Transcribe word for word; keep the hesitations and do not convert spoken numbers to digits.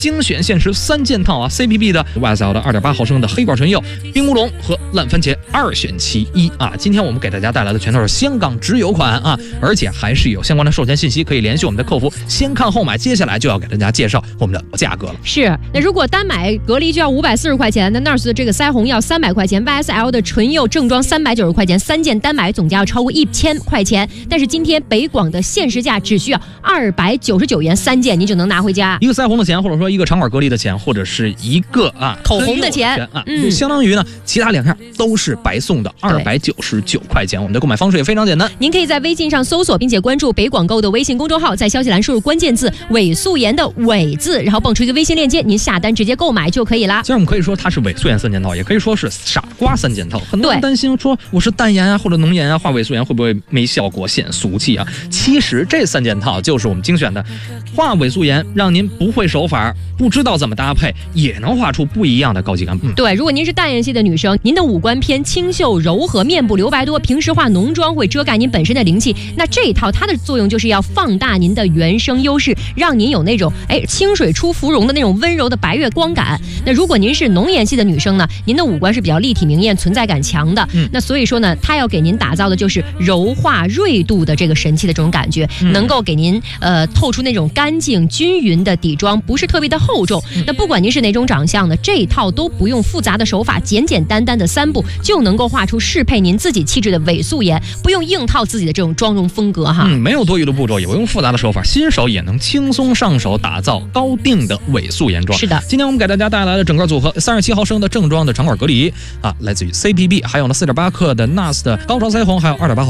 精选限时三件套啊 ，C P B 的 Y S L 的二点八毫升的黑罐纯柚、冰乌龙和烂番茄二选其一啊。今天我们给大家带来的全都是香港直邮款啊，而且还是有相关的售前信息，可以联系我们的客服，先看后买。接下来就要给大家介绍我们的价格了。 是，那如果单买隔离就要五百四十块钱，那 Nars 的这个腮红要三百块钱 ，Y S L 的纯柚正装三百九十块钱，三件单买总价要超过一千块钱。但是今天北广的限时价只需要二百九十九元，三件你就能拿回家。 一个腮红的钱，或者说一个肠管隔离的钱，或者是一个啊口红的钱啊，嗯，相当于呢其他两样都是白送的二百九十九块钱。我们的购买方式也非常简单， 您可以在微信上搜索并且关注北广购的微信公众号，在消息栏输入关键字伪素颜的伪字，然后蹦出一个微信链接，您下单直接购买就可以啦。 其实我们可以说它是伪素颜三件套，也可以说是傻瓜三件套。很多人担心说我是淡颜啊或者浓颜啊，画伪素颜会不会没效果显俗气啊？其实这三件套就是我们精选的，画伪素颜让您不会手法不知道怎么搭配也能画出不一样的高级感。 嗯、对，如果您是淡颜系的女生，您的五官偏清秀柔和，面部留白多，平时化浓妆会遮盖您本身的灵气，那这一套它的作用就是要放大您的原生优势，让您有那种哎清水出芙蓉的那种温柔的白月光感。那如果您是浓颜系的女生呢，您的五官是比较立体明艳，存在感强的，嗯、那所以说呢，它要给您打造的就是柔化锐度的这个神器的这种感觉，嗯、能够给您呃透出那种干净均匀的底妆，不是特别的厚重。嗯、那不管您是哪种长相呢，这一套都不用复杂的手法，简简单单的三步就能够画出适配您自己气质的伪素颜，不用硬套自己的这种妆容风格哈。 嗯，没有多余的步骤，也不用复杂的手法，新手也能轻松上手打造高定的伪素颜妆。 是的， 今天我们给大家带来的整个组合，三十七毫升的正装的肠管隔离啊，来自于 C P B， 还有呢四点八克的 Nars 的高潮腮红，还有二点八毫